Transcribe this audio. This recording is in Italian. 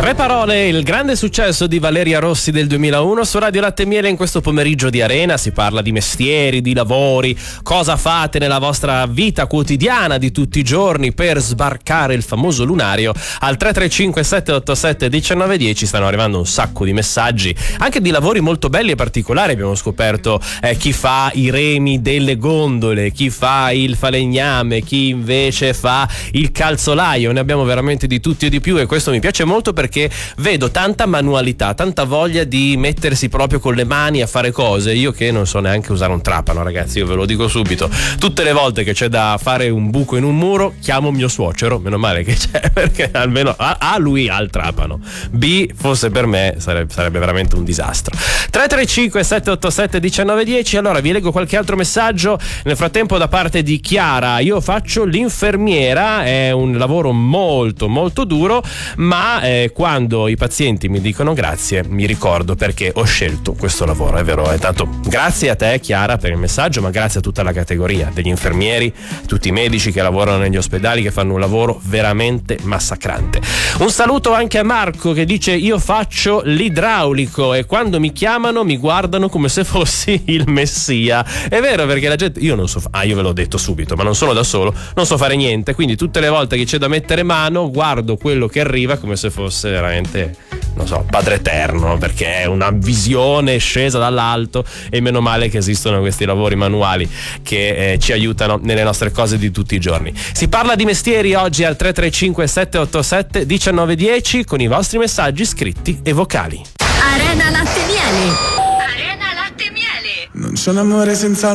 Tre parole, il grande successo di Valeria Rossi del 2001 su Radio Latte e Miele in questo pomeriggio di Arena. Si parla di mestieri, di lavori, cosa fate nella vostra vita quotidiana di tutti i giorni per sbarcare il famoso lunario. Al 335 787 1910 stanno arrivando un sacco di messaggi, anche di lavori molto belli e particolari. Abbiamo scoperto chi fa i remi delle gondole, chi fa il falegname, chi invece fa il calzolaio. Ne abbiamo veramente di tutti e di più, e questo mi piace molto perché vedo tanta manualità, tanta voglia di mettersi proprio con le mani a fare cose. Io che non so neanche usare un trapano, ragazzi, io ve lo dico subito, tutte le volte che c'è da fare un buco in un muro chiamo mio suocero, meno male che c'è, perché almeno A lui ha il trapano, B forse per me sarebbe veramente un disastro. 335 787 1910. Allora vi leggo qualche altro messaggio nel frattempo da parte di Chiara. Io faccio l'infermiera, è un lavoro molto molto duro, ma quando i pazienti mi dicono grazie mi ricordo perché ho scelto questo lavoro. È vero, tanto grazie a te Chiara per il messaggio, ma grazie a tutta la categoria degli infermieri, tutti i medici che lavorano negli ospedali, che fanno un lavoro veramente massacrante. Un saluto anche a Marco che dice: io faccio l'idraulico e quando mi chiamano mi guardano come se fossi il messia. È vero, perché la gente, io non so, io ve l'ho detto subito, ma non sono da solo, non so fare niente, quindi tutte le volte che c'è da mettere mano guardo quello che arriva come se fosse veramente, non so, Padre Eterno, perché è una visione scesa dall'alto. E meno male che esistono questi lavori manuali che ci aiutano nelle nostre cose di tutti i giorni. Si parla di mestieri oggi al 335 787 1910 con i vostri messaggi scritti e vocali. Arena Latte e Miele. Arena Latte e Miele. Non c'è un amore senza